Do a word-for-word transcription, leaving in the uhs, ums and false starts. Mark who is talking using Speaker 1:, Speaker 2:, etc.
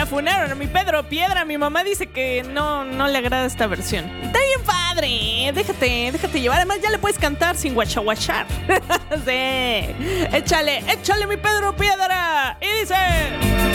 Speaker 1: Ya funaron a mi Pedro Piedra. Mi mamá dice que no, no le agrada esta versión. Está bien padre. Déjate, déjate llevar. Además ya le puedes cantar sin guachaguachar. Sí. Échale, échale mi Pedro Piedra. Y dice...